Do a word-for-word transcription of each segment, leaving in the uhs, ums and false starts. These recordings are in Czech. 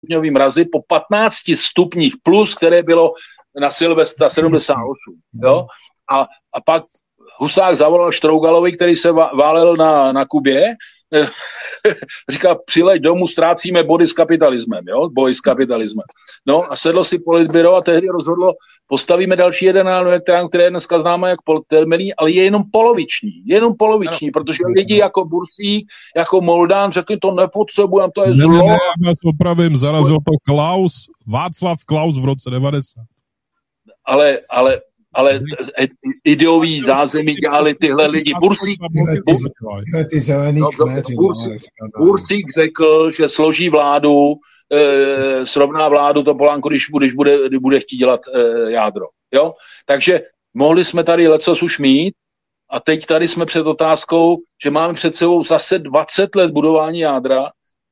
stupňový mrazy po patnácti stupních plus, které bylo na Silvestra sedmdesát osm. Jo? A, a pak Husák zavolal Štrougalovi, který se válel na, na Kubě, říká, přileď domů, ztrácíme body s kapitalismem, jo? Boj s kapitalismem. No a sedlo si politbyro a tehdy rozhodlo, postavíme další jeden elektrárnu, které je dneska známe jako politermelí, ale je jenom poloviční, jenom poloviční, no, protože lidi jako Bursík, jako Moldán řekli, to nepotřebujeme, to je zlo. Ne, ne, já vás opravím, zarazil to Klaus, Václav Klaus v roce devadesát. Ale, ale ale ideový zázemí dělali tyhle lidi. Bursík, Bursík řekl, že složí vládu, eh, srovná vládu Topolánku, když, když, bude, když bude chtít dělat eh, jádro. Jo? Takže mohli jsme tady lecos už mít a teď tady jsme před otázkou, že máme před sebou zase dvacet let budování jádra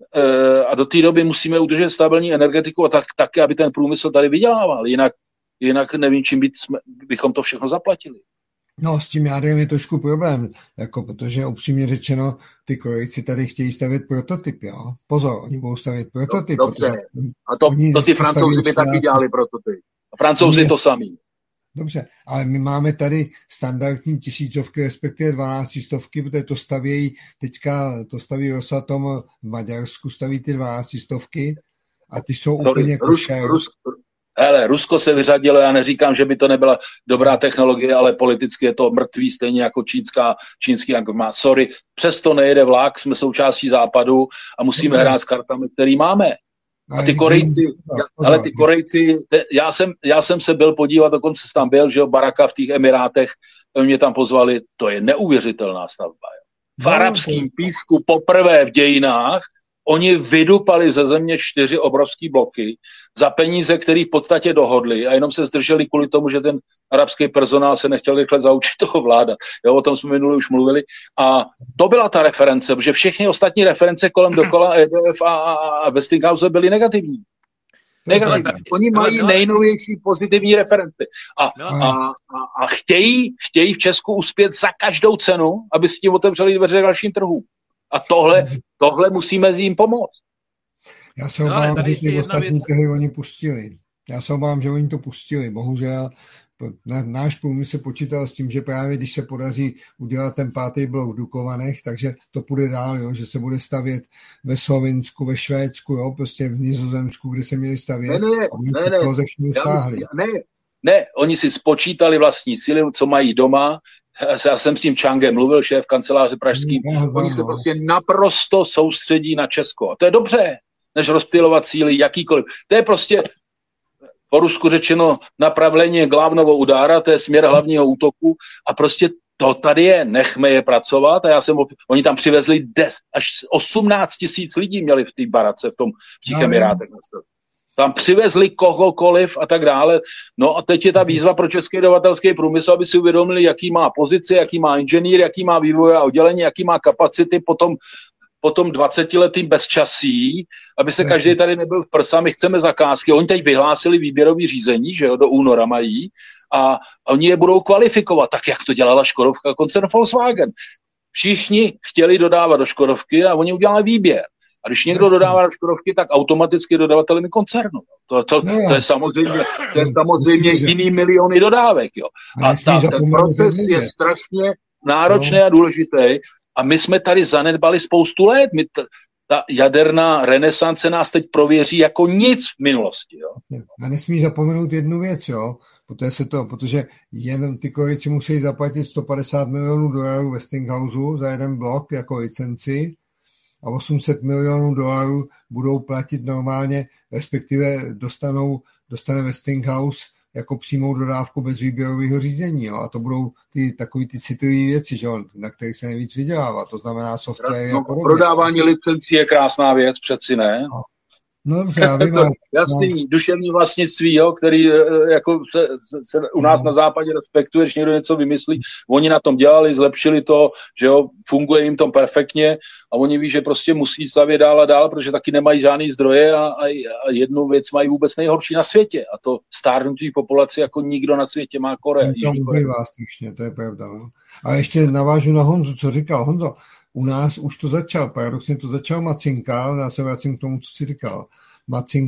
eh, a do té doby musíme udržet stabilní energetiku a tak, taky, aby ten průmysl tady vydělával. Jinak Jinak nevím, čím by jsme, bychom to všechno zaplatili. No, s tím jádrem je trošku problém, jako, protože upřímně řečeno, ty Korejci tady chtějí stavět prototyp, jo. Pozor, oni budou stavět prototyp. No, dobře. A to, to ty Francouzi by taky dělali prototyp. A Francouzi to samý. Dobře, ale my máme tady standardní tisícovky, respektive dvanáctistovky, protože to stavějí, teďka to staví Rosatom v Maďarsku, staví ty dvanáctistovky a ty jsou Sorry, úplně Rus, jako Rus, Hele, Rusko se vyřadilo, já neříkám, že by to nebyla dobrá technologie, ale politicky je to mrtvý, stejně jako čínská, čínský má. Sorry, přesto nejede vlak, jsme součástí západu a musíme okay. hrát s kartami, který máme. A ty Korejci, ale ty Korejci, já jsem, já jsem se byl podívat, dokonce jsem tam byl, že jo, Baraka v těch Emirátech, mě tam pozvali, to je neuvěřitelná stavba. Jo. V arabském písku poprvé v dějinách oni vydupali ze země čtyři obrovský bloky za peníze, které v podstatě dohodli a jenom se zdrželi kvůli tomu, že ten arabský personál se nechtěl rychle zaučit toho vládat. Jo, o tom jsme minule už mluvili. A to byla ta reference, protože všechny ostatní reference kolem dokola E D F a, a, a Westinghouse byly negativní. Negativní. Oni mají nejnovější pozitivní reference. A, a, a, a chtějí, chtějí v Česku uspět za každou cenu, aby s tím otevřeli dveře dalším trhu. A tohle, tohle musíme jim pomoct. Já se obávám, no, že ty ostatní trhy oni pustili. Já se obávám, že oni to pustili. Bohužel náš průmysl počítal s tím, že právě když se podaří udělat ten pátý blok v Dukovanech, takže to půjde dál, jo, že se bude stavět ve Slovinsku, ve Švédsku, jo, prostě v Nizozemsku, kde se měli stavět. Ne, ne, a oni ne, se ne, z toho ze všeho stáhli. Ne, ne, oni si spočítali vlastní síly, co mají doma. Já jsem s tím Changem mluvil, šéf kanceláře pražský. No, oni se prostě naprosto soustředí na Česko. A to je dobře, než rozptylovat síly jakýkoliv. To je prostě po rusku řečeno napravlení glávnovo udára, to je směr hlavního útoku a prostě to tady je, nechme je pracovat a já jsem, oni tam přivezli des, až osmnáct tisíc lidí měli v té barace v tom v těch no, Emirátech. Tam přivezli kohokoliv a tak dále. No a teď je ta výzva pro český dodavatelský průmysl, aby si uvědomili, jaký má pozici, jaký má inženýr, jaký má vývojové oddělení, jaký má kapacity potom, potom dvacetiletým bezčasí, aby se každý tady nebyl v prsa. My chceme zakázky. Oni teď vyhlásili výběrový řízení, že jo, do února mají a oni je budou kvalifikovat, tak jak to dělala Škodovka, koncern Volkswagen. Všichni chtěli dodávat do Škodovky a oni udělali výběr. A když někdo dodává do Škodovky, tak automaticky dodavatelem koncernu. To, to, to je samozřejmě, to je samozřejmě jiný miliony dodávek. Jo. A ta, ten proces je strašně náročný a důležitý. A my jsme tady zanedbali spoustu let. My t- ta jaderná renesance nás teď prověří jako nic v minulosti. Jo. A nesmí zapomenout jednu věc, jo. Protože, se to, protože jen ty Korejci musí zaplatit sto padesát milionů dolarů Westinghouse za jeden blok jako licenci a osm set milionů dolarů budou platit normálně, respektive dostanou, dostane Westinghouse jako přímou dodávku bez výběrového řízení. Jo? A to budou ty takový ty citlivé věci, že on, na kterých se nejvíc vydělává. To znamená software. No, prodávání licencí je krásná věc, přeci ne. No. No dobře, já vím, to, jasný, no. Duševní vlastnictví, jo, který jako se, se u nás no. na západě respektuje, když někdo něco vymyslí. Oni na tom dělali, zlepšili to, že jo, funguje jim to perfektně a oni ví, že prostě musí stavět dál a dál, protože taky nemají žádný zdroje a, a, a jednu věc mají vůbec nejhorší na světě a to stárnutí populace jako nikdo na světě má Korea. To ubývá stručně, to je pravda. No. A ještě navážu na Honzu, co říkal Honzo. U nás už to začal, paradoxně to začal Macinka, já se vracím k tomu, co jsi říkal. Macin